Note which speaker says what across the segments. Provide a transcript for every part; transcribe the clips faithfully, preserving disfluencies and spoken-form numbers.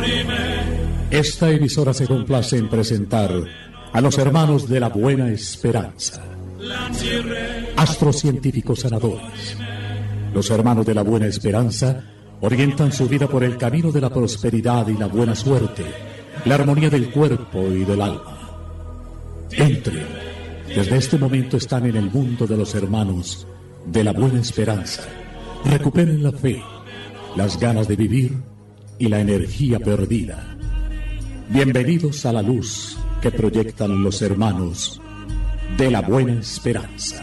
Speaker 1: Esta emisora se complace en presentar a los hermanos de la Buena Esperanza, astrocientíficos sanadores. Los hermanos de la Buena Esperanza orientan su vida por el camino de la prosperidad y la buena suerte, la armonía del cuerpo y del alma. Entren, desde este momento están en el mundo de los hermanos de la Buena Esperanza. Recuperen la fe, las ganas de vivir y la energía perdida. Bienvenidos a la luz que proyectan los hermanos de la Buena Esperanza.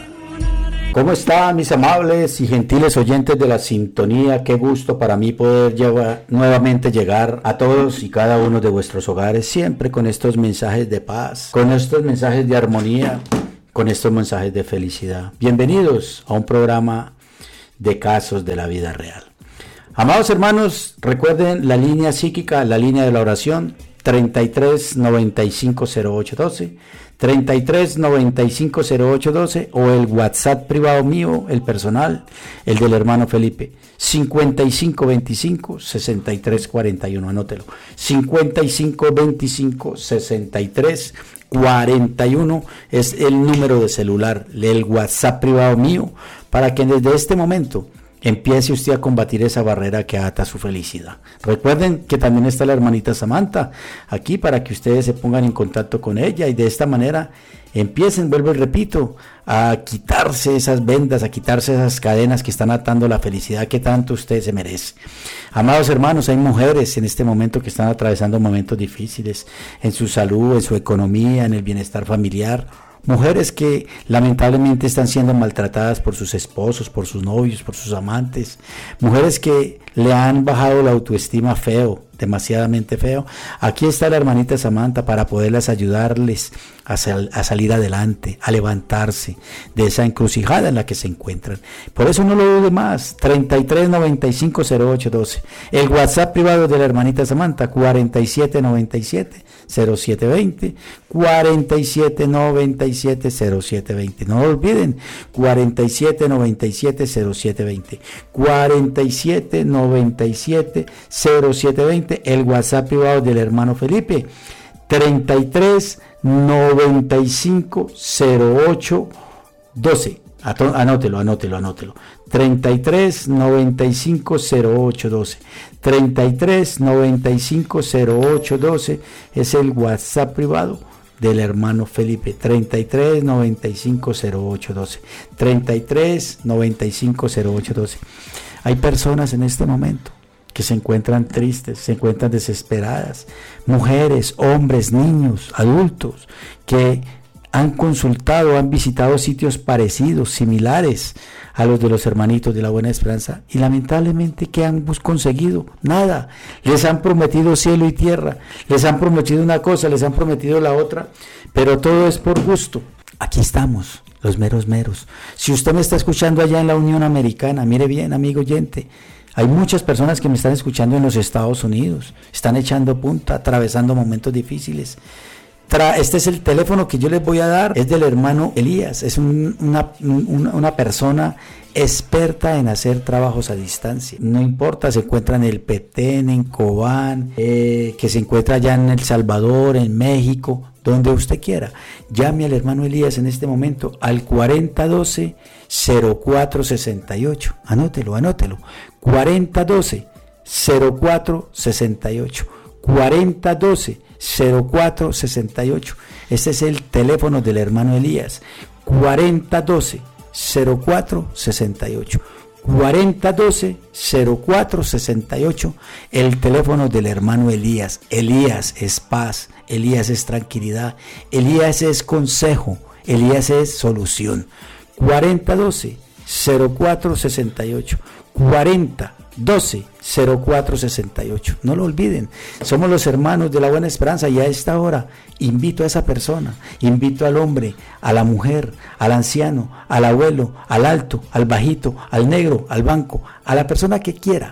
Speaker 2: ¿Cómo están mis amables y gentiles oyentes de la sintonía? Qué gusto para mí poder llevar, nuevamente llegar a todos y cada uno de vuestros hogares, siempre con estos mensajes de paz, con estos mensajes de armonía, con estos mensajes de felicidad. Bienvenidos a un programa de casos de la vida real. Amados hermanos, recuerden la línea psíquica, la línea de la oración, treinta y tres noventa y cinco cero ocho doce, treinta y tres noventa y cinco cero ocho doce, o el WhatsApp privado mío, el personal, el del hermano Felipe, cincuenta y cinco veinticinco sesenta y tres cuarenta y uno, anótelo, cincuenta y cinco veinticinco sesenta y tres cuarenta y uno es el número de celular, el WhatsApp privado mío, para que desde este momento empiece usted a combatir esa barrera que ata su felicidad. Recuerden que también está la hermanita Samantha aquí para que ustedes se pongan en contacto con ella y de esta manera empiecen, vuelvo y repito, a quitarse esas vendas, a quitarse esas cadenas que están atando la felicidad que tanto usted se merece. Amados hermanos, hay mujeres en este momento que están atravesando momentos difíciles en su salud, en su economía, en el bienestar familiar. Mujeres que lamentablemente están siendo maltratadas por sus esposos, por sus novios, por sus amantes. Mujeres que le han bajado la autoestima feo, demasiadamente feo. Aquí está la hermanita Samantha para poderlas ayudarles a, sal, a salir adelante, a levantarse de esa encrucijada en la que se encuentran. Por eso no lo dude más. treinta y tres noventa y cinco cero ocho doce. El WhatsApp privado de la hermanita Samantha, cuarenta y siete noventa y siete cero siete veinte, cuarenta y siete noventa y siete cero siete veinte. No lo olviden, cuarenta y siete noventa y siete cero siete veinte, cuarenta y siete noventa y siete cero siete veinte. El WhatsApp privado del hermano Felipe, treinta y tres noventa y cinco cero ocho doce. Anótelo, anótelo, anótelo. treinta y tres noventa y cinco cero ocho doce. treinta y tres noventa y cinco cero ocho doce es el WhatsApp privado del hermano Felipe. treinta y tres noventa y cinco cero ocho doce. treinta y tres noventa y cinco cero ocho doce. Hay personas en este momento que se encuentran tristes, se encuentran desesperadas. Mujeres, hombres, niños, adultos que han consultado, han visitado sitios parecidos, similares a los de los hermanitos de la Buena Esperanza, y lamentablemente, ¿qué han conseguido? Nada. Les han prometido cielo y tierra, les han prometido una cosa, les han prometido la otra, pero todo es por gusto. Aquí estamos, los meros meros. Si usted me está escuchando allá en la Unión Americana, mire bien, amigo oyente, hay muchas personas que me están escuchando en los Estados Unidos, están echando punta, atravesando momentos difíciles. Este es el teléfono que yo les voy a dar, es del hermano Elías, es un, una, una, una persona experta en hacer trabajos a distancia. No importa, se encuentra en el Petén, en Cobán, eh, que se encuentra allá en El Salvador, en México, donde usted quiera. Llame al hermano Elías en este momento al cuarenta doce cero cuatro sesenta y ocho. Anótelo, anótelo. cuarenta doce cero cuatro sesenta y ocho. cuarenta doce cero cuatro sesenta y ocho. Este es el teléfono del hermano Elías. cuarenta doce cero cuatro sesenta y ocho. cuarenta doce cero cuatro sesenta y ocho. El teléfono del hermano Elías. Elías es paz, Elías es tranquilidad, Elías es consejo, Elías es solución. cuarenta doce cero cuatro sesenta y ocho. cuarenta doce cero cuatro sesenta y ocho. No lo olviden, somos los hermanos de la Buena Esperanza, y a esta hora invito a esa persona, invito al hombre, a la mujer, al anciano, al abuelo, al alto, al bajito, al negro, al blanco, a la persona que quiera,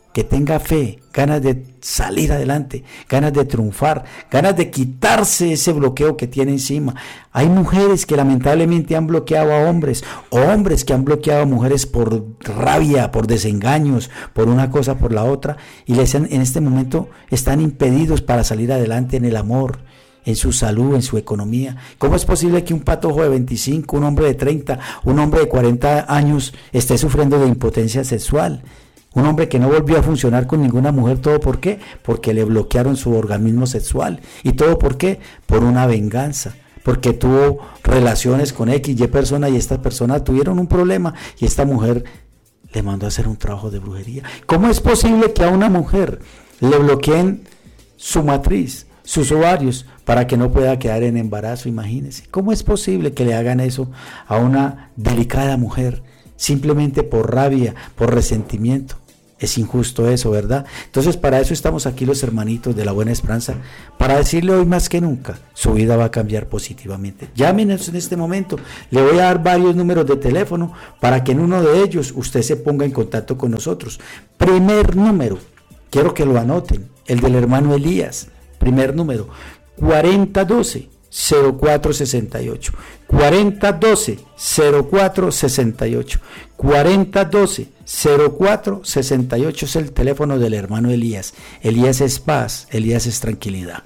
Speaker 2: que tenga fe, ganas de salir adelante, ganas de triunfar, ganas de quitarse ese bloqueo que tiene encima. Hay mujeres que lamentablemente han bloqueado a hombres, o hombres que han bloqueado a mujeres por rabia, por desengaños, por una cosa, por la otra, y les han, en este momento están impedidos para salir adelante en el amor, en su salud, en su economía. ¿Cómo es posible que un patojo de veinticinco, un hombre de treinta, un hombre de cuarenta años esté sufriendo de impotencia sexual? Un hombre que no volvió a funcionar con ninguna mujer, ¿todo por qué? Porque le bloquearon su organismo sexual. ¿Y todo por qué? Por una venganza. Porque tuvo relaciones con X, Y persona y esta persona tuvieron un problema y esta mujer le mandó a hacer un trabajo de brujería. ¿Cómo es posible que a una mujer le bloqueen su matriz, sus ovarios, para que no pueda quedar en embarazo? Imagínense. ¿Cómo es posible que le hagan eso a una delicada mujer? Simplemente por rabia, por resentimiento. Es injusto eso, ¿verdad? Entonces para eso estamos aquí los hermanitos de la Buena Esperanza, para decirle hoy más que nunca, su vida va a cambiar positivamente. Llámenos en este momento, le voy a dar varios números de teléfono para que en uno de ellos usted se ponga en contacto con nosotros. Primer número, quiero que lo anoten, el del hermano Elías. Primer número, cuarenta doce cero cuatro sesenta y ocho, cuarenta doce cero cuatro sesenta y ocho, cuarenta doce cero cuatro sesenta y ocho es el teléfono del hermano Elías. Elías es paz, Elías es tranquilidad.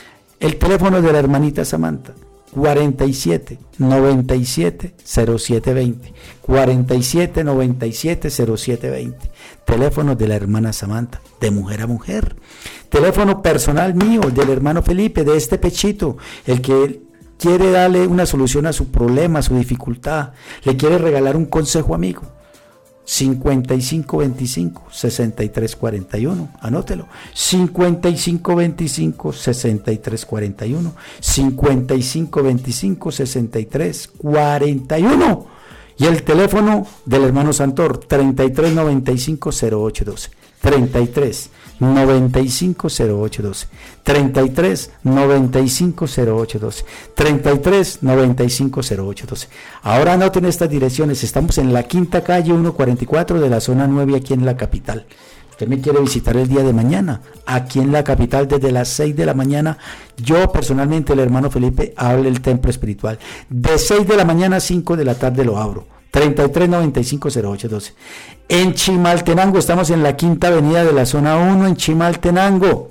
Speaker 2: El teléfono de la hermanita Samantha, cuarenta y siete noventa y siete cero siete veinte, cuarenta y siete noventa y siete cero siete veinte. Teléfono de la hermana Samantha, de mujer a mujer. Teléfono personal mío, del hermano Felipe, de este pechito, el que quiere darle una solución a su problema, a su dificultad, le quiere regalar un consejo amigo. cincuenta y cinco veinticinco sesenta y tres cuarenta y uno, anótelo. cincuenta y cinco veinticinco sesenta y tres cuarenta y uno, cincuenta y cinco veinticinco sesenta y tres cuarenta y uno. Y el teléfono del hermano Santor, treinta y tres noventa y cinco cero ocho doce, treinta y tres noventa y cinco cero ocho doce, treinta y tres noventa y cinco cero ocho doce, treinta y tres noventa y cinco cero ocho doce. Ahora anoten estas direcciones. Estamos en la quinta calle ciento cuarenta y cuatro de la zona nueve, aquí en la capital. Usted me quiere visitar el día de mañana, aquí en la capital, desde las seis de la mañana. Yo personalmente, el hermano Felipe, hablo el templo espiritual. De seis de la mañana a cinco de la tarde lo abro. treinta y tres noventa y cinco cero ocho doce. En Chimaltenango, estamos en la quinta avenida de la zona uno, en Chimaltenango.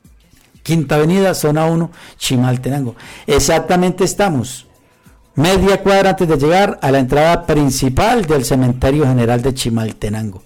Speaker 2: Quinta avenida, zona uno, Chimaltenango. Exactamente estamos media cuadra antes de llegar a la entrada principal del Cementerio General de Chimaltenango.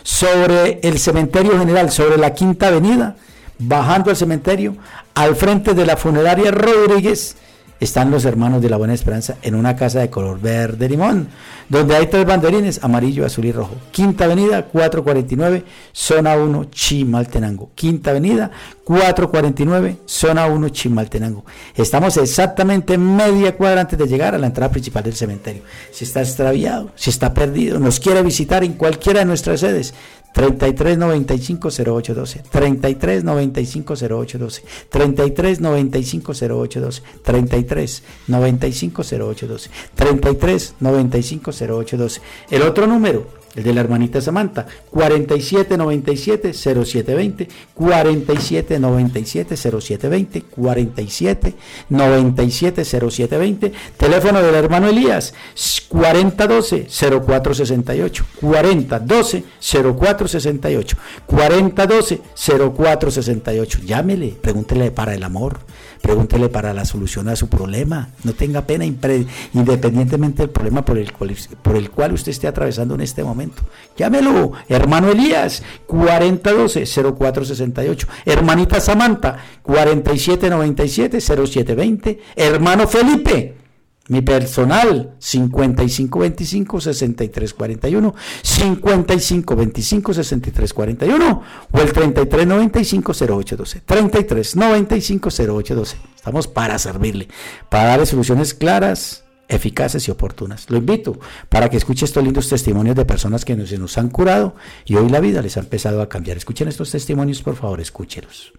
Speaker 2: Sobre el Cementerio General, sobre la quinta avenida, bajando al cementerio, al frente de la funeraria Rodríguez, están los hermanos de la Buena Esperanza en una casa de color verde limón, donde hay tres banderines, amarillo, azul y rojo. Quinta avenida, cuatrocientos cuarenta y nueve, zona uno, Chimaltenango. Quinta avenida, cuatrocientos cuarenta y nueve, zona uno, Chimaltenango. Estamos exactamente media cuadra antes de llegar a la entrada principal del cementerio. Si está extraviado, si está perdido, nos quiere visitar en cualquiera de nuestras sedes, treinta y tres noventa y cinco cero ocho doce, treinta y tres noventa y cinco cero ocho doce, treinta y tres noventa y cinco cero ocho doce, treinta y tres noventa y cinco cero ocho doce, treinta y tres noventa y cinco cero ocho doce. El otro número, el de la hermanita Samantha, cuarenta y siete noventa y siete cero siete veinte, cuarenta y siete noventa y siete cero siete veinte, cuarenta y siete noventa y siete cero siete veinte. Teléfono del hermano Elías, cuarenta doce cero cuatro sesenta y ocho, cuarenta doce cero cuatro sesenta y ocho, cuarenta doce cero cuatro sesenta y ocho. Llámele, pregúntele para el amor, pregúntele para la solución a su problema. No tenga pena, independientemente del problema por el cual, por el cual usted esté atravesando en este momento. Llámelo, hermano Elías, cuarenta doce cero cuatro sesenta y ocho, hermanita Samantha, cuarenta y siete noventa y siete cero siete veinte, hermano Felipe, mi personal, cincuenta y cinco veinticinco sesenta y tres cuarenta y uno, cincuenta y cinco veinticinco sesenta y tres cuarenta y uno, o el treinta y tres noventa y cinco cero ocho doce, treinta y tres noventa y cinco cero ocho doce. Estamos para servirle, para darle soluciones claras, eficaces y oportunas. Lo invito para que escuche estos lindos testimonios de personas que nos, nos han curado y hoy la vida les ha empezado a cambiar. Escuchen estos testimonios, por favor, escúchelos.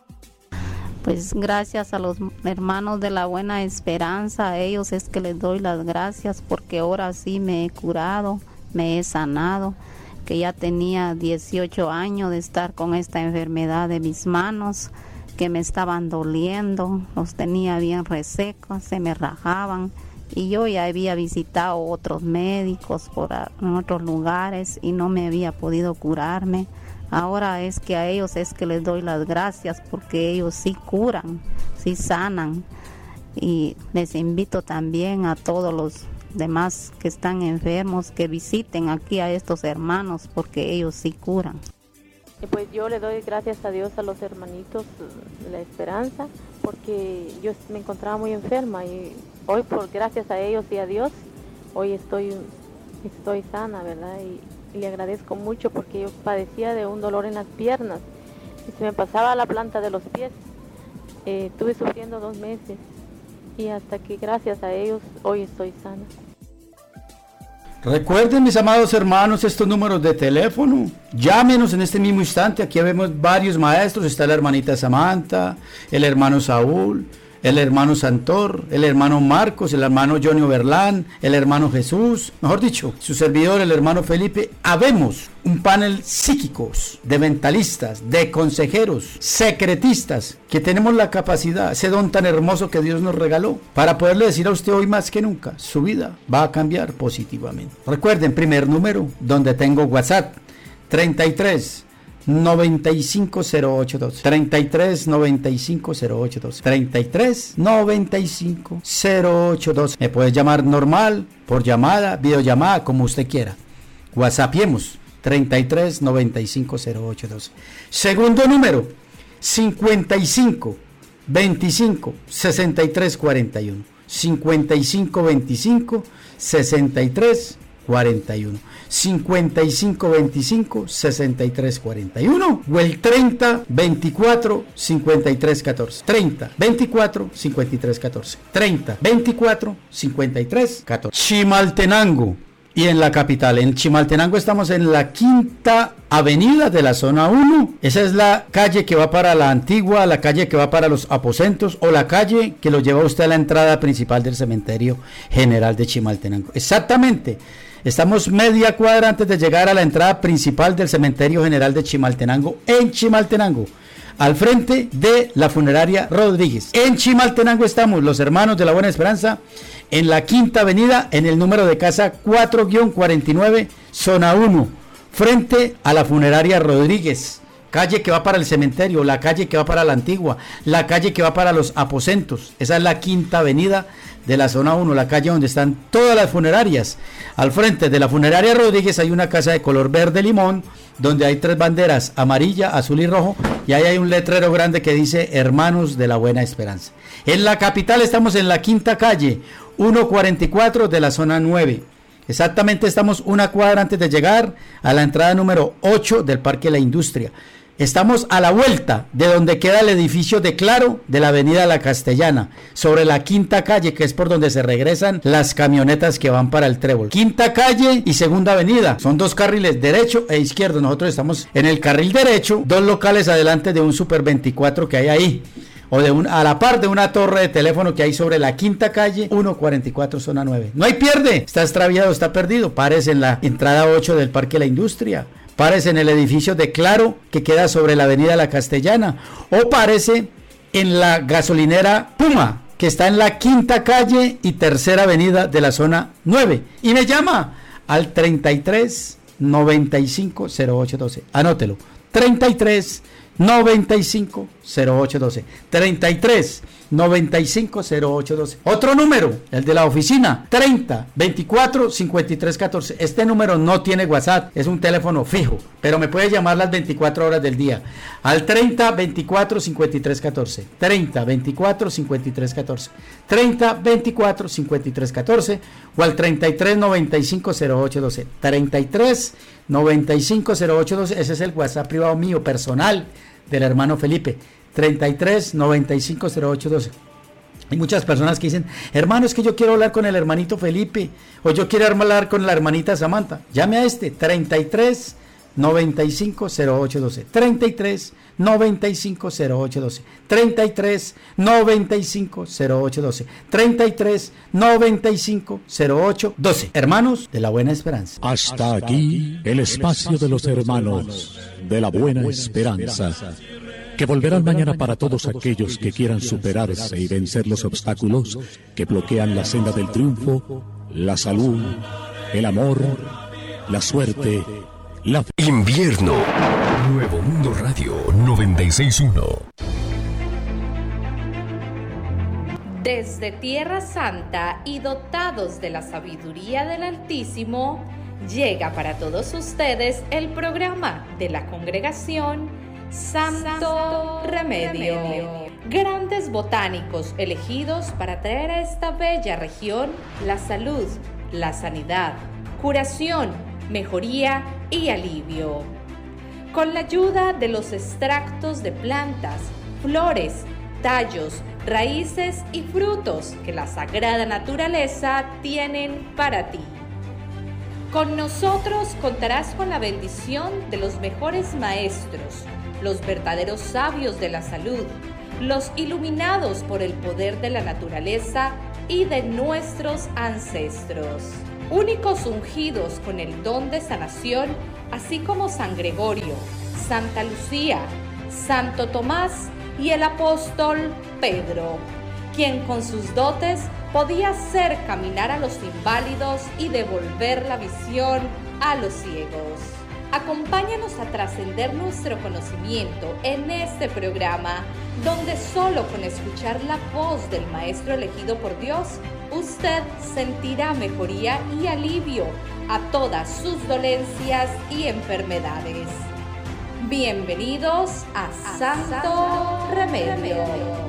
Speaker 3: Pues gracias a los hermanos de la Buena Esperanza, a ellos es que les doy las gracias porque ahora sí me he curado, me he sanado. que ya tenía dieciocho años de estar con esta enfermedad de mis manos, que me estaban doliendo, los tenía bien resecos, se me rajaban, y yo ya había visitado otros médicos por a, en otros lugares y no me había podido curarme. Ahora es que a ellos es que les doy las gracias, porque ellos sí curan, sí sanan, y les invito también a todos los demás que están enfermos que visiten aquí a estos hermanos, porque ellos sí curan.
Speaker 4: Pues yo le doy gracias a Dios a los hermanitos de la Esperanza, porque yo me encontraba muy enferma y hoy, por gracias a ellos y a Dios, hoy estoy, estoy sana, ¿verdad? Y, y le agradezco mucho, porque yo padecía de un dolor en las piernas y se me pasaba la planta de los pies. Eh, estuve sufriendo dos meses y hasta que gracias a ellos hoy estoy sana.
Speaker 2: Recuerden, mis amados hermanos, estos números de teléfono. Llámenos en este mismo instante. Aquí vemos varios maestros. Está la hermanita Samantha, el hermano Saúl, el hermano Santor, el hermano Marcos, el hermano Johnny Oberlán, el hermano Jesús, mejor dicho, su servidor, el hermano Felipe. Habemos un panel psíquicos, de mentalistas, de consejeros, secretistas, que tenemos la capacidad, ese don tan hermoso que Dios nos regaló, para poderle decir a usted hoy más que nunca, su vida va a cambiar positivamente. Recuerden, primer número, donde tengo WhatsApp, treinta y tres noventa y cinco cero ocho doce, treinta y tres noventa y cinco cero ocho doce, treinta y tres noventa y cinco cero ocho doce. Me puedes llamar normal, por llamada, videollamada, como usted quiera. WhatsAppiemos, treinta y tres noventa y cinco cero ocho doce. Segundo número, cincuenta y cinco veinticinco sesenta y tres cuarenta y uno, cincuenta y cinco veinticinco sesenta y tres cuarenta y uno, cincuenta y cinco veinticinco sesenta y tres cuarenta y uno, o el treinta veinticuatro cincuenta y tres catorce, treinta veinticuatro cincuenta y tres catorce, treinta veinticuatro cincuenta y tres catorce. Chimaltenango. Y en la capital, en Chimaltenango, estamos en la quinta avenida de la zona uno. Esa es la calle que va para la Antigua, la calle que va para los aposentos, o la calle que lo lleva usted a la entrada principal del cementerio general de Chimaltenango. Exactamente. Estamos media cuadra antes de llegar a la entrada principal del cementerio general de Chimaltenango, en Chimaltenango, al frente de la funeraria Rodríguez. En Chimaltenango estamos, los hermanos de la Buena Esperanza, en la quinta avenida, en el número de casa cuatro cuarenta y nueve, zona uno, frente a la funeraria Rodríguez. Calle que va para el cementerio, la calle que va para la Antigua, la calle que va para los aposentos. Esa es la quinta avenida de la zona uno, la calle donde están todas las funerarias. Al frente de la funeraria Rodríguez hay una casa de color verde limón, donde hay tres banderas, amarilla, azul y rojo, y ahí hay un letrero grande que dice Hermanos de la Buena Esperanza. En la capital estamos en la quinta calle, ciento cuarenta y cuatro de la zona nueve. Exactamente, estamos una cuadra antes de llegar a la entrada número ocho del Parque La Industria. Estamos a la vuelta de donde queda el edificio de Claro de la avenida La Castellana, sobre la quinta calle, que es por donde se regresan las camionetas que van para el Trébol. Quinta calle y segunda avenida, son dos carriles, derecho e izquierdo. Nosotros estamos en el carril derecho, dos locales adelante de un Super veinticuatro que hay ahí, o de un, a la par de una torre de teléfono que hay sobre la quinta calle, ciento cuarenta y cuatro, zona nueve. No hay pierde, está extraviado, está perdido. Párese en la entrada ocho del Parque La Industria. Párese en el edificio de Claro que queda sobre la avenida La Castellana, o párese en la gasolinera Puma que está en la quinta calle y tercera avenida de la zona nueve, y me llama al treinta y tres noventa y cinco cero ocho doce. Anótelo, treinta y tres noventa y cinco cero ocho doce, treinta y tres noventa y cinco cero ocho doce. Otro número, el de la oficina, treinta veinticuatro cincuenta y tres catorce. Este número no tiene WhatsApp, es un teléfono fijo, pero me puede llamar las veinticuatro horas del día al treinta veinticuatro cincuenta y tres catorce, treinta veinticuatro cincuenta y tres catorce, treinta veinticuatro cincuenta y tres catorce, o al treinta y tres noventa y cinco cero ocho doce, treinta y tres noventa y cinco cero ocho doce. Ese es el WhatsApp privado mío personal del hermano Felipe, treinta y tres noventa y cinco cero ocho doce. Hay muchas personas que dicen, hermano, es que yo quiero hablar con el hermanito Felipe, o yo quiero hablar con la hermanita Samantha. Llame a este, treinta y tres noventa y cinco cero ocho doce, treinta y tres noventa y cinco cero ocho doce, treinta y tres noventa y cinco cero ocho doce, treinta y tres noventa y cinco cero ocho doce. Hermanos de la Buena Esperanza.
Speaker 1: Hasta aquí el espacio de los hermanos de la Buena Esperanza, que volverán mañana para todos aquellos que quieran superarse y vencer los obstáculos que bloquean la senda del triunfo, la salud, el amor, la suerte, la fe.
Speaker 5: Invierno. Nuevo Mundo Radio noventa y seis punto uno.
Speaker 6: Desde Tierra Santa y dotados de la sabiduría del Altísimo, llega para todos ustedes el programa de la congregación Santo, Santo Remedio. Remedio. Grandes botánicos elegidos para traer a esta bella región la salud, la sanidad, curación, mejoría y alivio. Con la ayuda de los extractos de plantas, flores, tallos, raíces y frutos que la sagrada naturaleza tienen para ti. Con nosotros contarás con la bendición de los mejores maestros, los verdaderos sabios de la salud, los iluminados por el poder de la naturaleza y de nuestros ancestros. Únicos ungidos con el don de sanación, así como San Gregorio, Santa Lucía, Santo Tomás y el apóstol Pedro, quien con sus dotes podía hacer caminar a los inválidos y devolver la visión a los ciegos. Acompáñanos a trascender nuestro conocimiento en este programa, donde solo con escuchar la voz del Maestro elegido por Dios, usted sentirá mejoría y alivio a todas sus dolencias y enfermedades. Bienvenidos a Santo Remedio.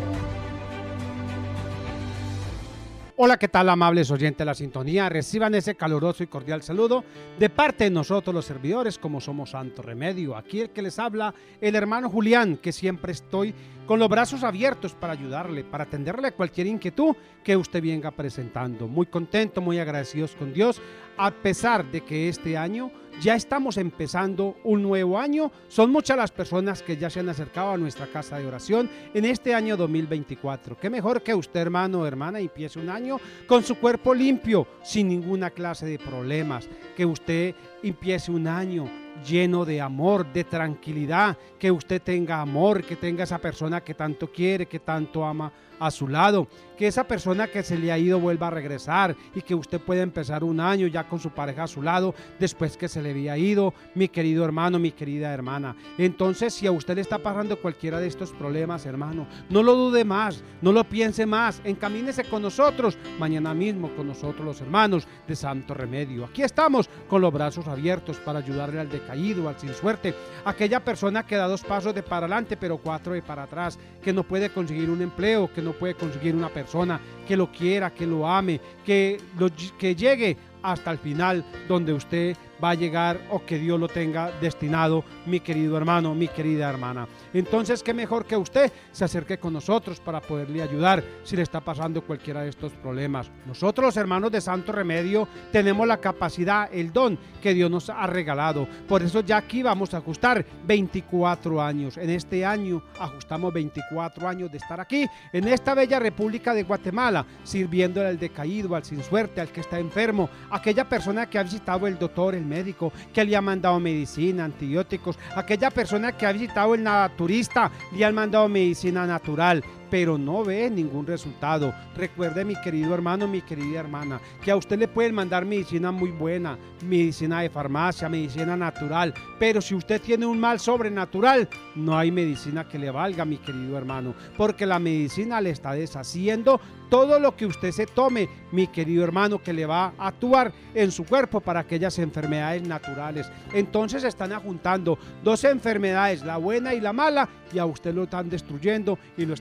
Speaker 7: Hola, ¿qué tal, amables oyentes de la sintonía? Reciban ese caluroso y cordial saludo de parte de nosotros los servidores, como somos Santo Remedio. Aquí el que les habla, el hermano Julián, que siempre estoy con los brazos abiertos para ayudarle, para atenderle a cualquier inquietud que usted venga presentando. Muy contento, muy agradecidos con Dios, a pesar de que este año ya estamos empezando un nuevo año. Son muchas las personas que ya se han acercado a nuestra casa de oración en este año dos mil veinticuatro. Qué mejor que usted, hermano o hermana, empiece un año con su cuerpo limpio, sin ninguna clase de problemas. Que usted empiece un año lleno de amor, de tranquilidad, que usted tenga amor, que tenga esa persona que tanto quiere, que tanto ama a su lado, que esa persona que se le ha ido vuelva a regresar y que usted pueda empezar un año ya con su pareja a su lado después que se le había ido, mi querido hermano, mi querida hermana. Entonces, si a usted le está pasando cualquiera de estos problemas, hermano, no lo dude más, no lo piense más, encamínese con nosotros, mañana mismo con nosotros los hermanos de Santo Remedio. Aquí estamos con los brazos abiertos para ayudarle al decaído, al sin suerte, aquella persona que da dos pasos de para adelante pero cuatro de para atrás, que no puede conseguir un empleo, que no puede conseguir una persona que lo quiera, que lo ame, que, lo, que llegue hasta el final donde usted va a llegar o que Dios lo tenga destinado, mi querido hermano, mi querida hermana. Entonces, qué mejor que usted se acerque con nosotros para poderle ayudar si le está pasando cualquiera de estos problemas. Nosotros, los hermanos de Santo Remedio, tenemos la capacidad, el don que Dios nos ha regalado. Por eso ya aquí vamos a ajustar veinticuatro años. En este año ajustamos veinticuatro años de estar aquí, en esta bella República de Guatemala, sirviéndole al decaído, al sin suerte, al que está enfermo, aquella persona que ha visitado el doctor, el médico, que le ha mandado medicina, antibióticos, aquella persona que ha visitado el naturista, le han mandado medicina natural, pero no ve ningún resultado. Recuerde, mi querido hermano, mi querida hermana, que a usted le pueden mandar medicina muy buena, medicina de farmacia, medicina natural, pero si usted tiene un mal sobrenatural, no hay medicina que le valga, mi querido hermano, porque la medicina le está deshaciendo todo lo que usted se tome, mi querido hermano, que le va a actuar en su cuerpo para aquellas enfermedades naturales. Entonces están juntando dos enfermedades, la buena y la mala, y a usted lo están destruyendo y lo están acabando.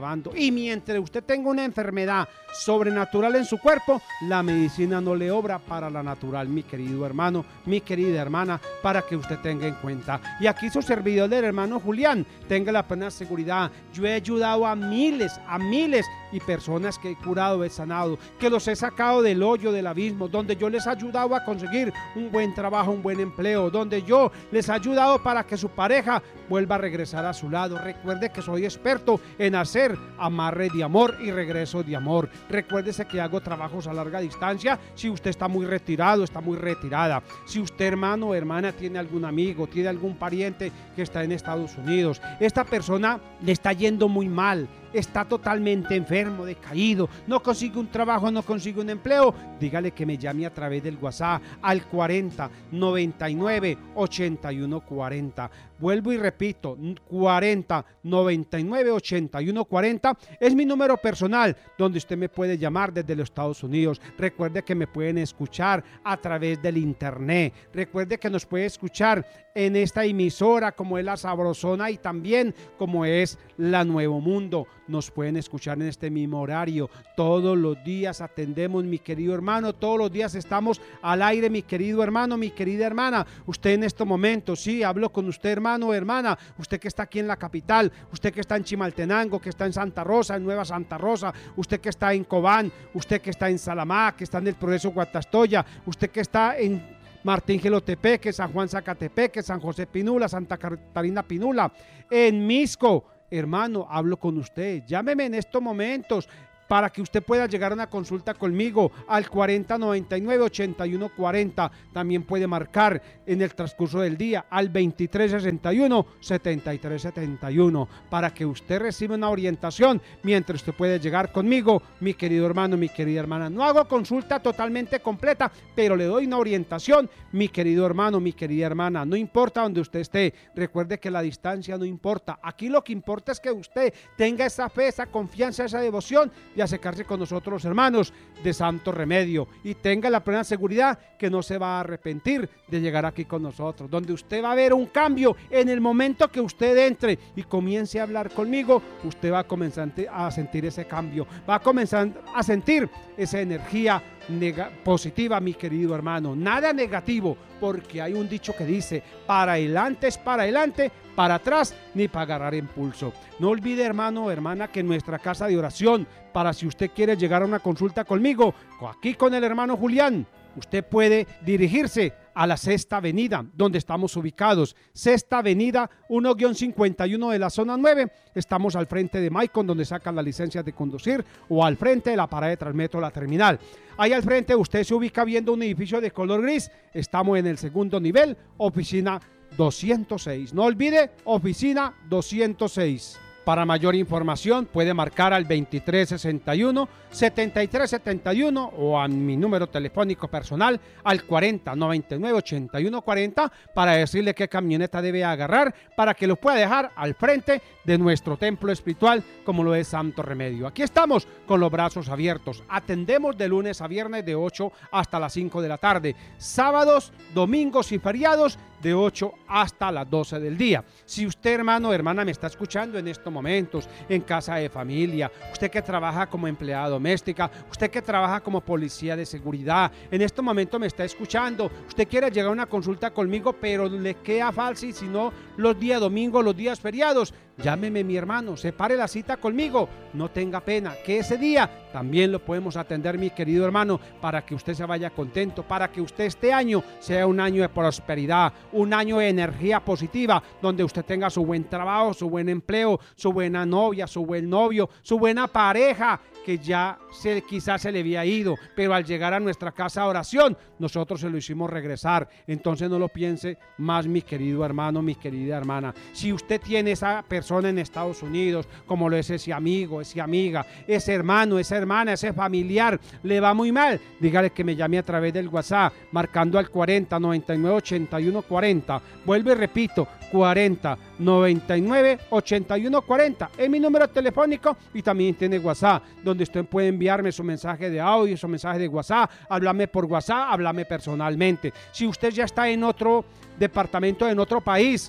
Speaker 7: acabando. Y mientras usted tenga una enfermedad sobrenatural en su cuerpo, la medicina no le obra para la natural, mi querido hermano, mi querida hermana, para que usted tenga en cuenta. Y aquí su servidor del hermano Julián, tenga la plena seguridad, yo he ayudado a miles, a miles y personas que he curado, he sanado, que los he sacado del hoyo del abismo, donde yo les he ayudado a conseguir un buen trabajo, un buen empleo, donde yo les he ayudado para que su pareja vuelva a regresar a su lado. Recuerde que soy experto en hacer amarre de amor y regreso de amor. Recuérdese que hago trabajos a larga distancia si usted está muy retirado, está muy retirada. Si usted, hermano o hermana, tiene algún amigo, tiene algún pariente que está en Estados Unidos, esta persona le está yendo muy mal, está totalmente enfermo, decaído, no consigue un trabajo, no consigue un empleo, dígale que me llame a través del WhatsApp al cuarenta, noventa y nueve, ochenta y uno cuarenta. Vuelvo y repito, cuarenta, noventa y nueve, ochenta y uno cuarenta es mi número personal, donde usted me puede llamar desde los Estados Unidos. Recuerde que me pueden escuchar a través del internet. Recuerde que nos puede escuchar en esta emisora como es La Sabrosona y también como es La Nuevo Mundo. Nos pueden escuchar en este mismo horario. Todos los días atendemos, mi querido hermano. Todos los días estamos al aire, mi querido hermano, mi querida hermana. Usted en este momento, sí, hablo con usted, hermano o hermana. Usted que está aquí en la capital, usted que está en Chimaltenango, que está en Santa Rosa, en Nueva Santa Rosa, usted que está en Cobán, usted que está en Salamá, que está en el Progreso Guatastoya, usted que está en Martín Gelotepeque, San Juan Zacatepeque, San José Pinula, Santa Catarina Pinula, en Misco. Hermano, hablo con usted, llámeme en estos momentos para que usted pueda llegar a una consulta conmigo al cuarenta, noventa y nueve, ochenta y uno cuarenta. También puede marcar en el transcurso del día al veintitrés, sesenta y uno, setenta y tres, setenta y uno para que usted reciba una orientación mientras usted puede llegar conmigo, mi querido hermano, mi querida hermana. No hago consulta totalmente completa, pero le doy una orientación, mi querido hermano, mi querida hermana. No importa donde usted esté, recuerde que la distancia no importa. Aquí lo que importa es que usted tenga esa fe, esa confianza, esa devoción y acercarse con nosotros, los hermanos de Santo Remedio, y tenga la plena seguridad que no se va a arrepentir de llegar aquí con nosotros, donde usted va a ver un cambio en el momento que usted entre y comience a hablar conmigo. Usted va a comenzar a sentir ese cambio, va a comenzar a sentir esa energía positiva, mi querido hermano, nada negativo, porque hay un dicho que dice: para adelante es para adelante, para atrás ni para agarrar impulso. No olvide, hermano o hermana, que en nuestra casa de oración, para si usted quiere llegar a una consulta conmigo, aquí con el hermano Julián, usted puede dirigirse a la Sexta Avenida, donde estamos ubicados. Sexta Avenida uno cincuenta y uno de la zona nueve. Estamos al frente de Maicon, donde sacan la licencia de conducir, o al frente de la parada de Transmetro, la terminal. Ahí al frente usted se ubica viendo un edificio de color gris. Estamos en el segundo nivel, oficina doscientos seis. No olvide, oficina doscientos seis. Para mayor información puede marcar al veintitrés, sesenta y uno, setenta y tres, setenta y uno o a mi número telefónico personal al cuarenta, noventa y nueve, ochenta y uno cuarenta para decirle qué camioneta debe agarrar para que lo pueda dejar al frente de nuestro templo espiritual como lo es Santo Remedio. Aquí estamos con los brazos abiertos. Atendemos de lunes a viernes de ocho hasta las cinco de la tarde. Sábados, domingos y feriados de ocho hasta las doce del día. Si usted, hermano o hermana, me está escuchando en estos momentos, en casa de familia, usted que trabaja como empleada doméstica, usted que trabaja como policía de seguridad, en este momento me está escuchando, usted quiere llegar a una consulta conmigo, pero le queda fácil, si no los días domingos, los días feriados, llámeme, mi hermano, separe la cita conmigo, no tenga pena, que ese día también lo podemos atender, mi querido hermano, para que usted se vaya contento, para que usted este año sea un año de prosperidad, un año de energía positiva, donde usted tenga su buen trabajo, su buen empleo, su buena novia, su buen novio, su buena pareja, que ya se, quizás se le había ido, pero al llegar a nuestra casa de oración, nosotros se lo hicimos regresar. Entonces no lo piense más, mi querido hermano, mi querida hermana. Si usted tiene esa persona en Estados Unidos, como lo es ese amigo, esa amiga, ese hermano, esa hermana, ese familiar, le va muy mal, dígale que me llame a través del WhatsApp, marcando al cuarenta, noventa y nueve, ochenta y uno cuarenta. Vuelvo y repito, cuarenta, noventa y nueve, ochenta y uno cuarenta. Es mi número telefónico y también tiene WhatsApp, donde usted puede enviarme su mensaje de audio, su mensaje de WhatsApp, háblame por WhatsApp, háblame personalmente. Si usted ya está en otro departamento, en otro país,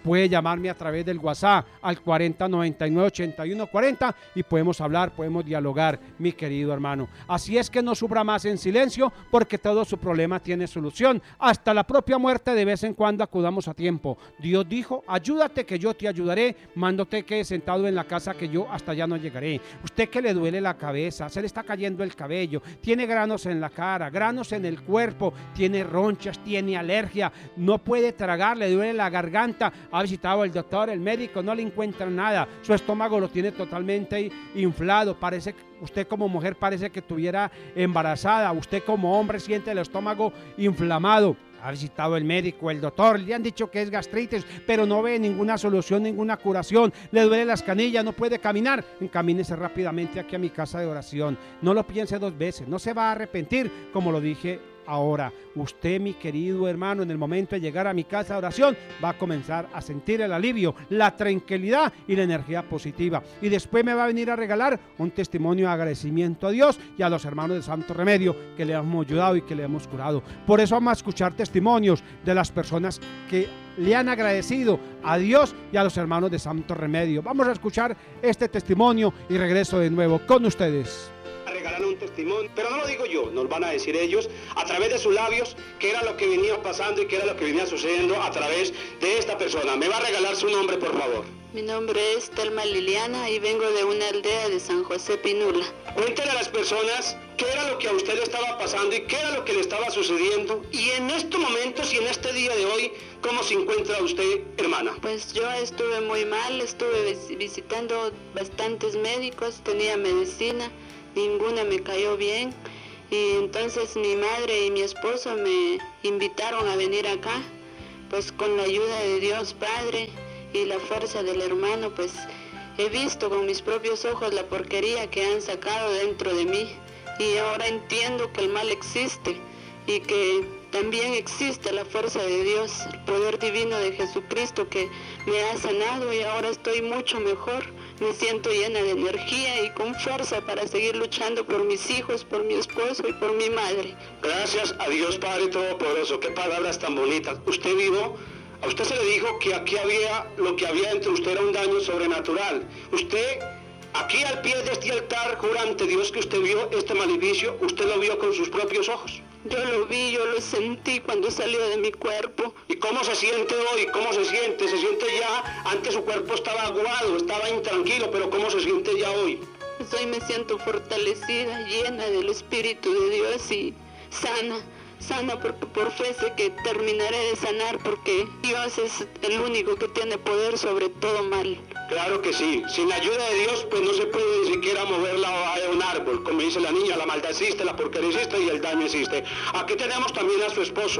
Speaker 7: puede llamarme a través del WhatsApp al cuarenta noventa y nueve ochenta y uno cuarenta y podemos hablar, podemos dialogar, mi querido hermano. Así es que no sufra más en silencio, porque todo su problema tiene solución. Hasta la propia muerte de vez en cuando acudamos a tiempo. Dios dijo, ayúdate que yo te ayudaré, mándote que sentado en la casa que yo hasta allá no llegaré. Usted que le duele la cabeza, se le está cayendo el cabello, tiene granos en la cara, granos en el cuerpo, tiene ronchas, tiene alergia, no puede tragar, le duele la garganta, ha visitado al doctor, el médico, no le encuentra nada, su estómago lo tiene totalmente inflado, parece que usted como mujer parece que estuviera embarazada, usted como hombre siente el estómago inflamado. Ha visitado el médico, el doctor, le han dicho que es gastritis, pero no ve ninguna solución, ninguna curación. Le duele las canillas, no puede caminar. Encamínese rápidamente aquí a mi casa de oración. No lo piense dos veces, no se va a arrepentir, como lo dije ahora. Usted, mi querido hermano, en el momento de llegar a mi casa de oración, va a comenzar a sentir el alivio, la tranquilidad y la energía positiva. Y después me va a venir a regalar un testimonio de agradecimiento a Dios y a los hermanos de Santo Remedio que le hemos ayudado y que le hemos curado. Por eso vamos a escuchar testimonios de las personas que le han agradecido a Dios y a los hermanos de Santo Remedio. Vamos a escuchar este testimonio y regreso de nuevo con ustedes.
Speaker 8: Regalar un testimonio, pero no lo digo yo, nos van a decir ellos a través de sus labios qué era lo que venía pasando y qué era lo que venía sucediendo a través de esta persona. Me va a regalar su nombre, por favor.
Speaker 9: Mi nombre es Telma Liliana y vengo de una aldea de San José Pinula.
Speaker 8: Cuéntale a las personas qué era lo que a usted le estaba pasando y qué era lo que le estaba sucediendo, y en estos momentos y en este día de hoy, ¿cómo se encuentra usted, hermana?
Speaker 9: Pues yo estuve muy mal, estuve visitando bastantes médicos, tenía medicina, ninguna me cayó bien, y entonces mi madre y mi esposo me invitaron a venir acá, pues con la ayuda de Dios Padre y la fuerza del hermano, pues he visto con mis propios ojos la porquería que han sacado dentro de mí, y ahora entiendo que el mal existe y que también existe la fuerza de Dios, el poder divino de Jesucristo que me ha sanado, y ahora estoy mucho mejor. Me siento llena de energía y con fuerza para seguir luchando por mis hijos, por mi esposo y por mi madre.
Speaker 8: Gracias a Dios Padre Todopoderoso. Qué palabras tan bonitas. Usted vino, a usted se le dijo que aquí había, lo que había entre usted era un daño sobrenatural. Usted, aquí al pie de este altar, jura ante Dios que usted vio este maleficio, usted lo vio con sus propios ojos.
Speaker 9: Yo lo vi, yo lo sentí cuando salió de mi cuerpo.
Speaker 8: ¿Y cómo se siente hoy? ¿Cómo se siente? ¿Se siente ya? Antes su cuerpo estaba aguado, estaba intranquilo, pero ¿cómo se siente ya hoy?
Speaker 9: Pues hoy me siento fortalecida, llena del Espíritu de Dios y sana. Sana porque por fe sé que terminaré de sanar, porque Dios es el único que tiene poder sobre todo mal.
Speaker 8: Claro que sí, sin la ayuda de Dios pues no se puede ni siquiera mover la hoja de un árbol. Como dice la niña, la maldad existe, la porquería existe y el daño existe. Aquí tenemos también a su esposo.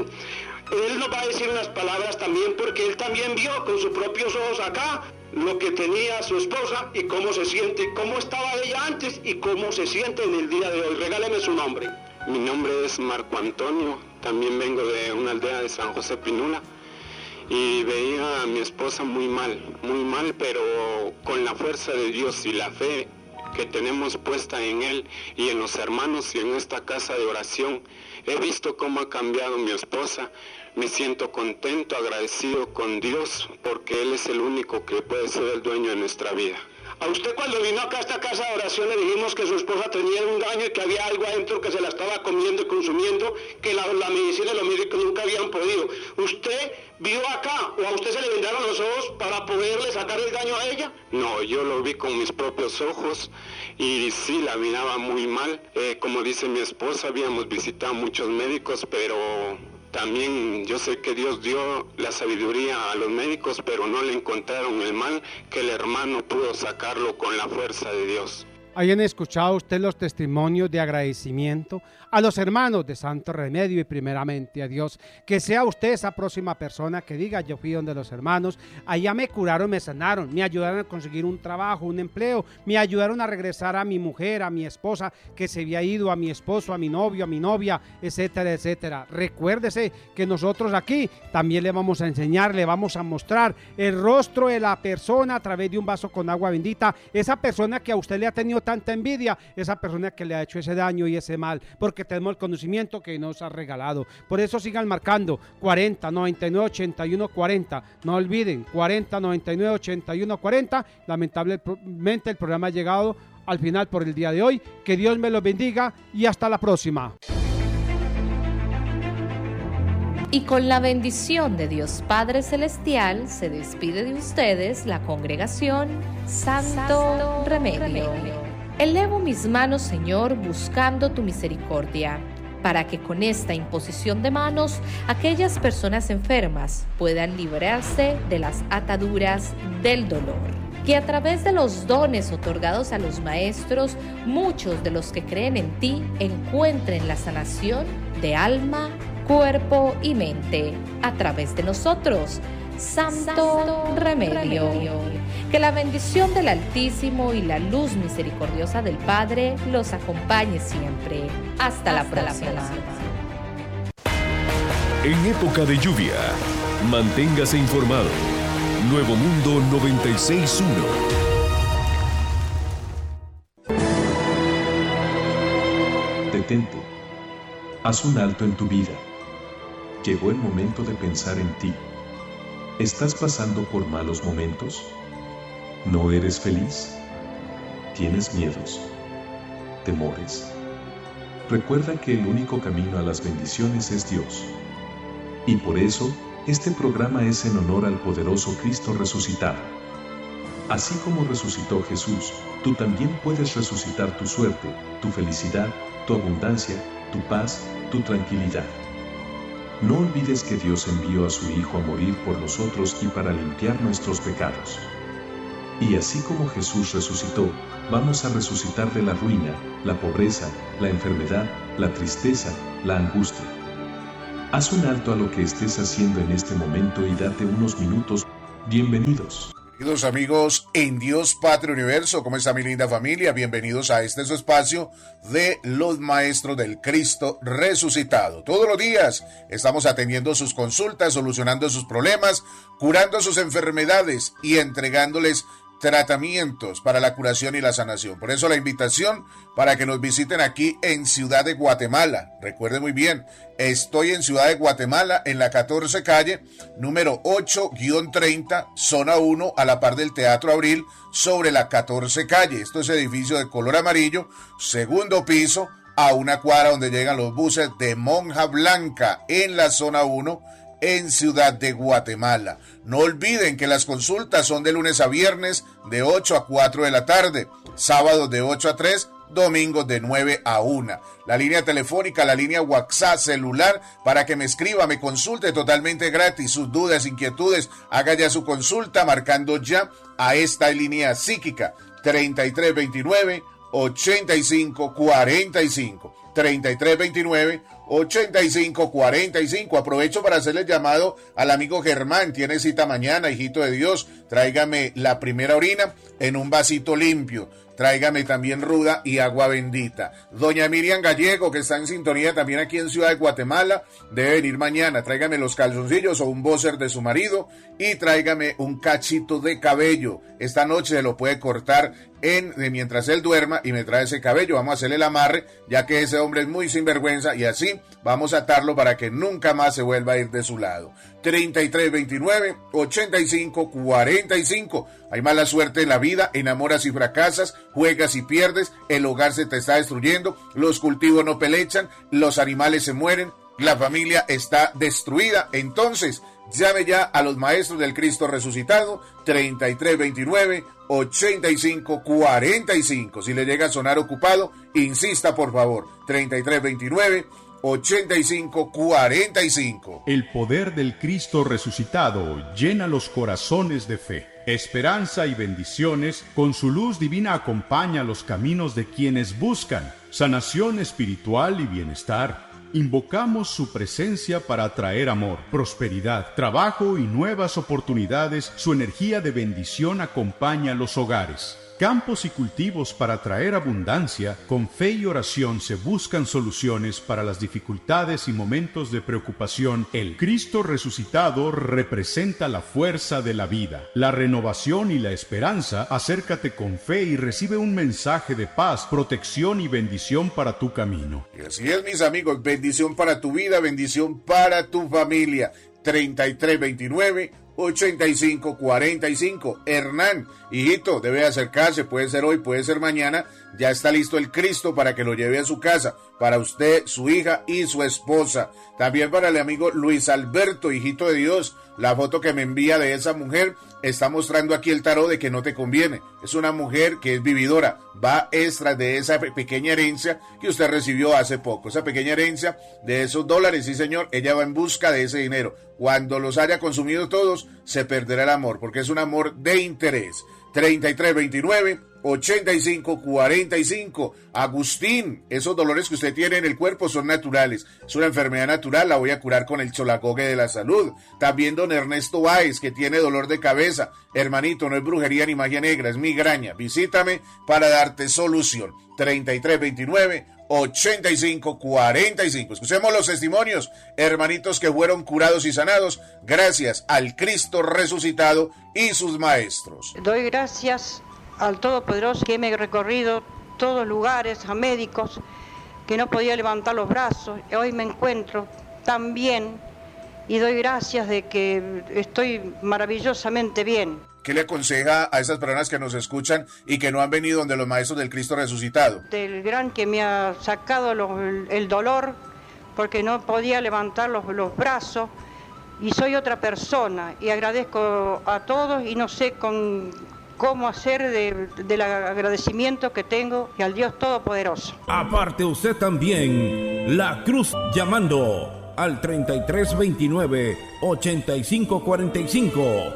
Speaker 8: Él nos va a decir unas palabras también, porque él también vio con sus propios ojos acá lo que tenía su esposa y cómo se siente, cómo estaba ella antes y cómo se siente en el día de hoy. Regáleme su nombre.
Speaker 10: Mi nombre es Marco Antonio, también vengo de una aldea de San José Pinula, y veía a mi esposa muy mal, muy mal, pero con la fuerza de Dios y la fe que tenemos puesta en Él y en los hermanos y en esta casa de oración, he visto cómo ha cambiado mi esposa. Me siento contento, agradecido con Dios, porque Él es el único que puede ser el dueño de nuestra vida.
Speaker 8: A usted cuando vino acá a esta casa de oración le dijimos que su esposa tenía un daño y que había algo adentro que se la estaba comiendo y consumiendo, que la, la medicina y los médicos nunca habían podido. ¿Usted vio acá o a usted se le vendaron los ojos para poderle sacar el daño a ella?
Speaker 10: No, yo lo vi con mis propios ojos y sí, la miraba muy mal. Eh, como dice mi esposa, habíamos visitado muchos médicos, pero también yo sé que Dios dio la sabiduría a los médicos, pero no le encontraron el mal, que el hermano pudo sacarlo con la fuerza de Dios.
Speaker 7: Hayan escuchado usted los testimonios de agradecimiento a los hermanos de Santo Remedio y primeramente a Dios. Que sea usted esa próxima persona que diga: yo fui donde los hermanos, allá me curaron, me sanaron, me ayudaron a conseguir un trabajo, un empleo, me ayudaron a regresar a mi mujer, a mi esposa que se había ido, a mi esposo, a mi novio, a mi novia, etcétera, etcétera. Recuérdese que nosotros aquí también le vamos a enseñar, le vamos a mostrar el rostro de la persona a través de un vaso con agua bendita. Esa persona que a usted le ha tenido tanta envidia esa persona que le ha hecho ese daño y ese mal, porque tenemos el conocimiento que nos ha regalado. Por eso sigan marcando cuarenta, noventa y nueve, ochenta y uno, cuarenta. No olviden, cuarenta, noventa y nueve, ochenta y uno, cuarenta. Lamentablemente el programa ha llegado al final por el día de hoy. Que Dios me los bendiga y hasta la próxima.
Speaker 6: Y con la bendición de Dios Padre Celestial se despide de ustedes la congregación Santo, Santo Remedio. Remedio. Elevo mis manos, Señor, buscando tu misericordia, para que con esta imposición de manos aquellas personas enfermas puedan librarse de las ataduras del dolor. Que a través de los dones otorgados a los maestros, muchos de los que creen en ti encuentren la sanación de alma, cuerpo y mente a través de nosotros, Santo, Santo Remedio. Remedio. Que la bendición del Altísimo y la luz misericordiosa del Padre los acompañe siempre. Hasta, Hasta la próxima. La próxima.
Speaker 5: En época de lluvia, manténgase informado. Nuevo Mundo noventa y seis punto uno.
Speaker 11: Detente. Haz un alto en tu vida. Llegó el momento de pensar en ti. ¿Estás pasando por malos momentos? ¿No eres feliz? ¿Tienes miedos? ¿Temores? Recuerda que el único camino a las bendiciones es Dios. Y por eso, este programa es en honor al poderoso Cristo resucitado. Así como resucitó Jesús, tú también puedes resucitar tu suerte, tu felicidad, tu abundancia, tu paz, tu tranquilidad. No olvides que Dios envió a su Hijo a morir por nosotros y para limpiar nuestros pecados. Y así como Jesús resucitó, vamos a resucitar de la ruina, la pobreza, la enfermedad, la tristeza, la angustia. Haz un alto a lo que estés haciendo en este momento y date unos minutos. Bienvenidos.
Speaker 12: Queridos amigos en Dios Padre Universo, ¿cómo está mi linda familia? Bienvenidos a este su espacio de los Maestros del Cristo Resucitado. Todos los días estamos atendiendo sus consultas, solucionando sus problemas, curando sus enfermedades y entregándoles tratamientos para la curación y la sanación. Por eso la invitación para que nos visiten aquí en Ciudad de Guatemala. Recuerde muy bien, estoy en Ciudad de Guatemala, en la catorce calle, número ocho guión treinta, zona uno, a la par del Teatro Abril, sobre la catorce calle. Esto es edificio de color amarillo, segundo piso, a una cuadra donde llegan los buses de Monja Blanca, en la zona uno, en Ciudad de Guatemala. No olviden que las consultas son de lunes a viernes de ocho a cuatro de la tarde, sábados de ocho a tres, domingos de nueve a una. La línea telefónica, la línea WhatsApp celular para que me escriba, me consulte totalmente gratis sus dudas, inquietudes, haga ya su consulta marcando ya a esta línea psíquica treinta y tres veintinueve, ochenta y cinco cuarenta y cinco, treinta y tres veintinueve, ochenta y cinco cuarenta y cinco. Aprovecho para hacerle llamado al amigo Germán. Tiene cita mañana, hijito de Dios. Tráigame la primera orina en un vasito limpio. Tráigame también ruda y agua bendita. Doña Miriam Gallego, que está en sintonía también aquí en Ciudad de Guatemala, debe venir mañana. Tráigame los calzoncillos o un boxer de su marido y tráigame un cachito de cabello. Esta noche se lo puede cortar en, mientras él duerma y me trae ese cabello. Vamos a hacerle el amarre, ya que ese hombre es muy sinvergüenza, y así vamos a atarlo para que nunca más se vuelva a ir de su lado. treinta y tres veintinueve, ochenta y cinco cuarenta y cinco. Hay mala suerte en la vida, enamoras y fracasas, juegas y pierdes, el hogar se te está destruyendo, los cultivos no pelechan, los animales se mueren, la familia está destruida. Entonces, llame ya a los Maestros del Cristo Resucitado, treinta y tres veintinueve, ochenta y cinco cuarenta y cinco. Si le llega a sonar ocupado, insista por favor, treinta y tres veintinueve, ochenta y cinco cuarenta y cinco.
Speaker 13: El poder del Cristo resucitado llena los corazones de fe, esperanza y bendiciones. Con su luz divina acompaña los caminos de quienes buscan sanación espiritual y bienestar. Invocamos su presencia para atraer amor, prosperidad, trabajo y nuevas oportunidades. Su energía de bendición acompaña los hogares. campos y cultivos para traer abundancia, con fe y oración se buscan soluciones para las dificultades y momentos de preocupación. El Cristo resucitado representa la fuerza de la vida, la renovación y la esperanza. Acércate con fe y recibe un mensaje de paz, protección y bendición para tu camino.
Speaker 12: Y así es, mis amigos, bendición para tu vida, bendición para tu familia. treinta y tres veintinueve, ochenta y cinco cuarenta y cinco. Hernán, hijito, debe acercarse, puede ser hoy, puede ser mañana. Ya está listo el Cristo para que lo lleve a su casa, para usted, su hija y su esposa. También para el amigo Luis Alberto, hijito de Dios, la foto que me envía de esa mujer está mostrando aquí el tarot de que no te conviene. Es una mujer que es vividora, va extra de esa pequeña herencia que usted recibió hace poco. Esa pequeña herencia de esos dólares, sí señor, ella va en busca de ese dinero. Cuando los haya consumido todos, se perderá el amor, porque es un amor de interés. treinta y tres veintinueve, ochenta y cinco cuarenta y cinco. Agustín, esos dolores que usted tiene en el cuerpo son naturales. Es una enfermedad natural, la voy a curar con el cholagogue de la salud. También don Ernesto Báez, que tiene dolor de cabeza. Hermanito, no es brujería ni magia negra, es migraña. Visítame para darte solución. treinta y tres veintinueve, ochenta y cinco cuarenta y cinco. Escuchemos los testimonios, hermanitos que fueron curados y sanados gracias al Cristo resucitado y sus maestros.
Speaker 14: Doy gracias al Todopoderoso que me he recorrido todos lugares, a médicos que no podía levantar los brazos. Hoy me encuentro tan bien y doy gracias de que estoy maravillosamente bien.
Speaker 12: ¿Qué le aconseja a esas personas que nos escuchan y que no han venido donde los maestros del Cristo resucitado?
Speaker 14: Del gran que me ha sacado los, el dolor porque no podía levantar los, los brazos y soy otra persona y agradezco a todos y no sé con cómo hacer de, del agradecimiento que tengo y al Dios Todopoderoso.
Speaker 15: Aparte usted también, la cruz llamando al treinta y tres veintinueve, ochenta y cinco cuarenta y cinco.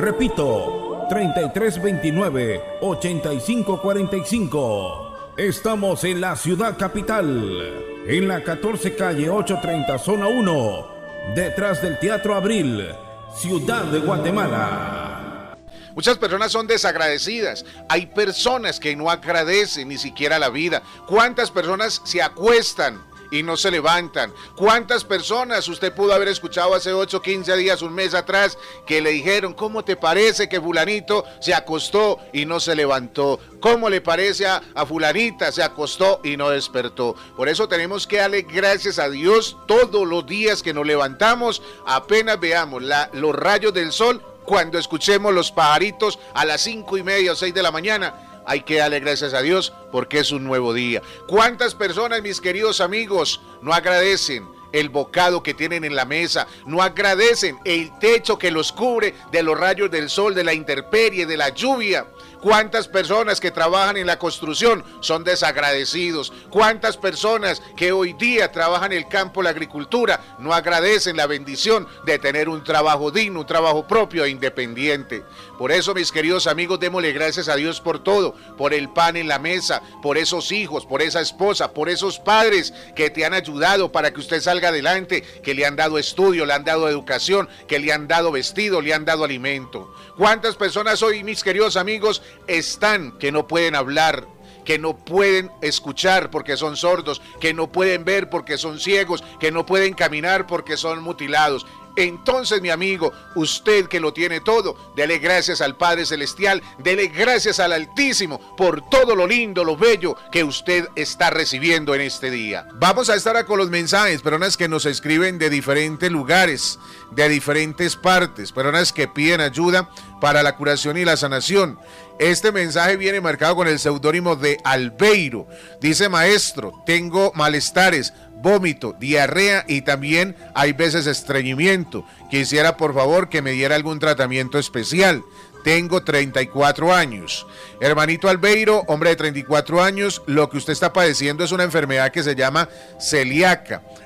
Speaker 15: Repito, treinta y tres veintinueve, ochenta y cinco cuarenta y cinco. Estamos en la ciudad capital, en la catorce calle ochocientos treinta, zona uno, detrás del Teatro Abril, Ciudad de Guatemala.
Speaker 12: Muchas personas son desagradecidas. Hay personas que no agradecen ni siquiera la vida. ¿Cuántas personas se acuestan y no se levantan? ¿Cuántas personas usted pudo haber escuchado hace ocho, quince días, un mes atrás, que le dijeron, ¿cómo te parece que fulanito se acostó y no se levantó? ¿Cómo le parece a, a fulanita se acostó y no despertó? Por eso tenemos que darle gracias a Dios todos los días que nos levantamos, apenas veamos la, los rayos del sol, cuando escuchemos los pajaritos a las cinco y media o seis de la mañana. Hay que darle gracias a Dios porque es un nuevo día. ¿Cuántas personas, mis queridos amigos, no agradecen el bocado que tienen en la mesa? No agradecen el techo que los cubre de los rayos del sol, de la intemperie, de la lluvia. ¿Cuántas personas que trabajan en la construcción son desagradecidos? ¿Cuántas personas que hoy día trabajan en el campo, la agricultura, no agradecen la bendición de tener un trabajo digno, un trabajo propio e independiente? Por eso, mis queridos amigos, démosle gracias a Dios por todo, por el pan en la mesa, por esos hijos, por esa esposa, por esos padres que te han ayudado para que usted salga adelante, que le han dado estudio, le han dado educación, que le han dado vestido, le han dado alimento. ¿Cuántas personas hoy, mis queridos amigos, están que no pueden hablar, que no pueden escuchar porque son sordos, que no pueden ver porque son ciegos, que no pueden caminar porque son mutilados? Entonces, mi amigo, usted que lo tiene todo, dele gracias al Padre Celestial, dele gracias al Altísimo por todo lo lindo, lo bello que usted está recibiendo en este día. Vamos a estar con los mensajes, personas que nos escriben de diferentes lugares, de diferentes partes, personas que piden ayuda para la curación y la sanación. Este mensaje viene marcado con el seudónimo de Albeiro. Dice: maestro, tengo malestares, vómito, diarrea y también hay veces estreñimiento. Quisiera por favor que me diera algún tratamiento especial. Tengo treinta y cuatro años. Hermanito Albeiro, hombre de treinta y cuatro años, lo que usted está padeciendo es una enfermedad que se llama celíaca.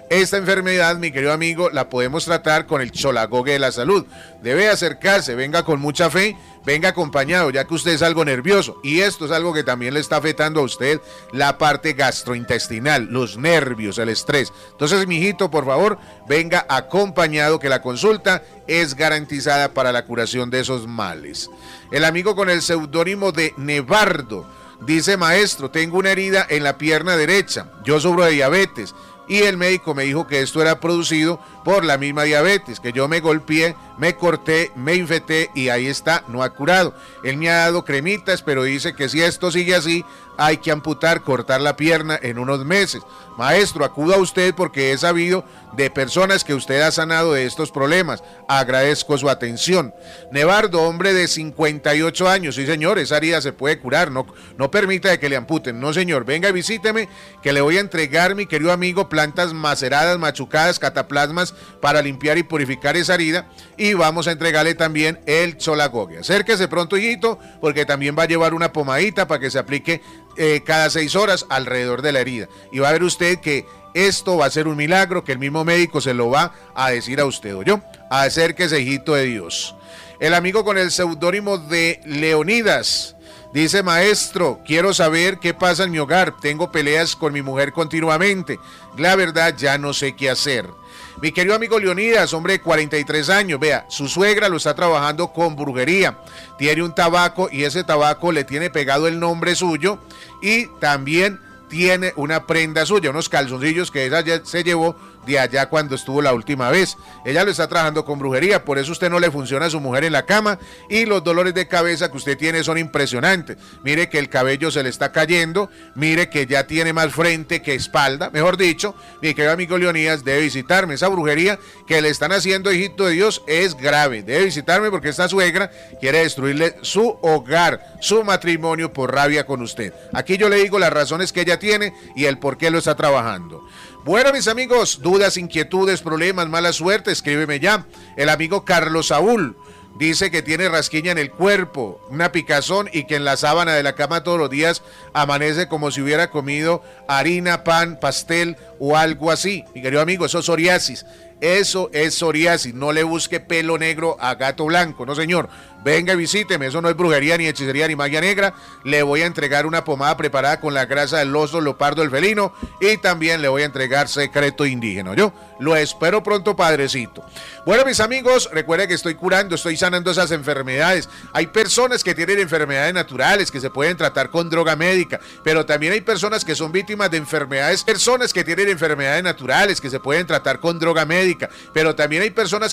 Speaker 12: Esta enfermedad, mi querido amigo, la podemos tratar con el cholagogue de la salud. Debe acercarse, venga con mucha fe, venga acompañado, ya que usted es algo nervioso. Y esto es algo que también le está afectando a usted la parte gastrointestinal, los nervios, el estrés. Entonces, mijito, por favor, venga acompañado, que la consulta es garantizada para la curación de esos males. El amigo con el seudónimo de Nevardo dice: maestro, tengo una herida en la pierna derecha, yo sufro de diabetes. Y el médico me dijo que esto era producido por la misma diabetes, que yo me golpeé, me corté, me infecté y ahí está, no ha curado. Él me ha dado cremitas, pero dice que si esto sigue así, hay que amputar, cortar la pierna en unos meses. Maestro, acuda usted porque he sabido de personas que usted ha sanado de estos problemas. Agradezco su atención. Nevardo, hombre de cincuenta y ocho años, sí señor, esa herida se puede curar, no, no permita de que le amputen, no señor, venga y visíteme, que le voy a entregar, mi querido amigo, plantas maceradas, machucadas, cataplasmas para limpiar y purificar esa herida, y vamos a entregarle también el cholagogue. Acérquese pronto, hijito, porque también va a llevar una pomadita para que se aplique eh, cada seis horas alrededor de la herida, y va a ver usted que esto va a ser un milagro, que el mismo médico se lo va a decir a usted, ¿oyó? Acérquese, hijito de Dios. El amigo con el seudónimo de Leonidas dice: maestro, quiero saber qué pasa en mi hogar, tengo peleas con mi mujer continuamente, la verdad ya no sé qué hacer. Mi querido amigo Leonidas, hombre de cuarenta y tres años, vea, su suegra lo está trabajando con brujería, tiene un tabaco y ese tabaco le tiene pegado el nombre suyo y también tiene una prenda suya, unos calzoncillos que ella ya se llevó de allá cuando estuvo la última vez. Ella lo está trabajando con brujería, por eso usted no le funciona a su mujer en la cama y los dolores de cabeza que usted tiene son impresionantes. Mire que el cabello se le está cayendo, mire que ya tiene más frente que espalda, mejor dicho. Mi querido amigo Leonidas, debe visitarme. Esa brujería que le están haciendo, hijito de Dios, es grave. Debe visitarme porque esta suegra quiere destruirle su hogar, su matrimonio por rabia con usted. Aquí yo le digo las razones que ella tiene y el por qué lo está trabajando. Bueno, mis amigos, dudas, inquietudes, problemas, mala suerte, escríbeme ya. El amigo Carlos Saúl dice que tiene rasquiña en el cuerpo, una picazón y que en la sábana de la cama todos los días amanece como si hubiera comido harina, pan, pastel o algo así. Mi querido amigo, eso es psoriasis. Eso es psoriasis, no le busque pelo negro a gato blanco, no señor. Venga y visíteme, eso no es brujería, ni hechicería, ni magia negra. Le voy a entregar una pomada preparada con la grasa del oso, leopardo, del felino, y también le voy a entregar secreto indígena. Yo lo espero pronto, padrecito. Bueno, mis amigos, recuerden que estoy curando, estoy sanando esas enfermedades. Hay personas que tienen enfermedades naturales que se pueden tratar con droga médica, pero también hay personas que son víctimas de enfermedades, personas que tienen enfermedades naturales que se pueden tratar con droga médica, pero también hay personas